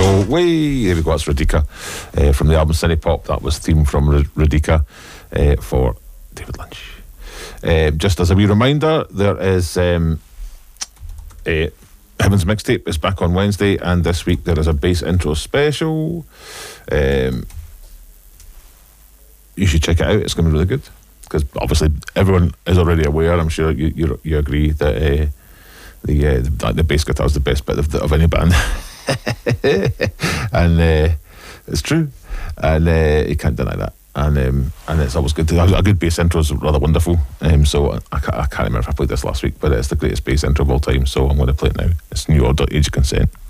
So, there we go, that's Radika from the album Cine Pop. That was theme from Radika for David Lynch. Just as a wee reminder, there is Heaven's Mixtape is back on Wednesday, and this week there is a bass intro special. You should check it out, it's going to be really good, because obviously everyone is already aware, I'm sure you agree, that the bass guitar is the best bit of any band. And it's true, and you can't deny that, and it's always good to a good bass intro is rather wonderful. So I can't remember if I played this last week, but it's the greatest bass intro of all time, so I'm going to play it now. It's New Order, Age of Consent.